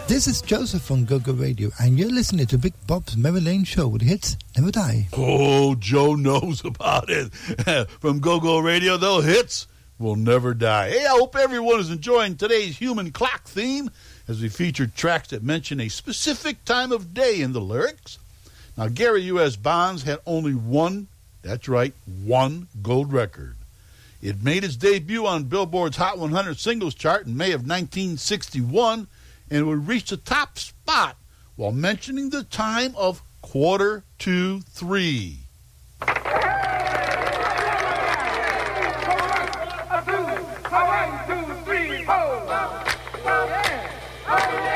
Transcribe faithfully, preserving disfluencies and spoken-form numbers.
This is Joseph on Go-Go Radio, and you're listening to Big Bob's Merry Lane Show with hits never die. Oh, Joe knows about it. From Go-Go Radio, though, hits will never die. Hey, I hope everyone is enjoying today's Human Clock theme as we feature tracks that mention a specific time of day in the lyrics. Now, Gary U S. Bonds had only one, that's right, one gold record. It made its debut on Billboard's Hot one hundred Singles Chart in May of nineteen sixty-one, and it would reach the top spot while mentioning the time of quarter to three. One, two, three, four. Oh, yeah. Oh, yeah.